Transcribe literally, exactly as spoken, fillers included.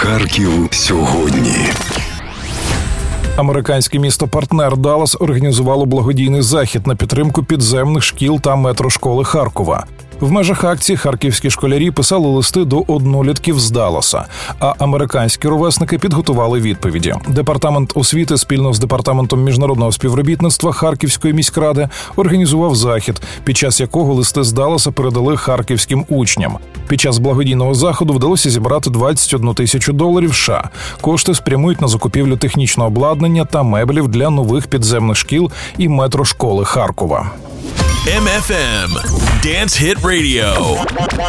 Харків сьогодні. Американське місто-партнер Даллас організувало благодійний захід на підтримку підземних шкіл та метрошколи Харкова. В межах акції харківські школярі писали листи до однолітків з Далласа, а американські ровесники підготували відповіді. Департамент освіти спільно з Департаментом міжнародного співробітництва Харківської міськради організував захід, під час якого листи з Далласа передали харківським учням. Під час благодійного заходу вдалося зібрати двадцять одну тисячу доларів США. Кошти спрямують на закупівлю технічного обладнання та меблів для нових підземних шкіл і метрошколи Харкова. Ем Еф Ем Dance Hit Radio.